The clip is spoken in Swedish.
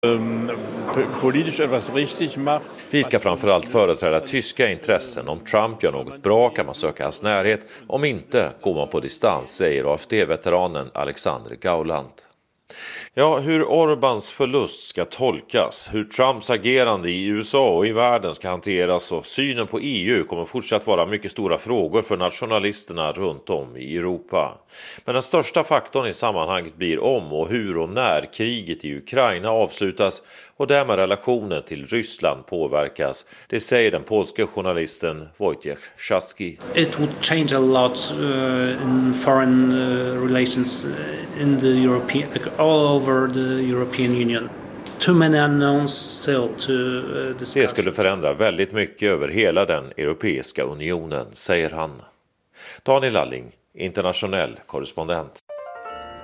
Politisch etwas richtig macht. Vi ska framförallt företräda tyska intressen. Om Trump gör något bra kan man söka hans närhet. Om inte går man på distans, säger AfD-veteranen Alexander Gauland. Ja, hur Orbáns förlust ska tolkas, hur Trumps agerande i USA och i världen ska hanteras och synen på EU kommer fortsatt vara mycket stora frågor för nationalisterna runt om i Europa. Men den största faktorn i sammanhanget blir om och hur och när kriget i Ukraina avslutas och därmed relationen till Ryssland påverkas. Det säger den polska journalisten Wojciech Szaski. It would change a lot in foreign relations in the European, all over the European Union. Too many unknowns still to discuss. Det skulle förändra väldigt mycket över hela den europeiska unionen, säger han. Daniel Alling, internationell korrespondent.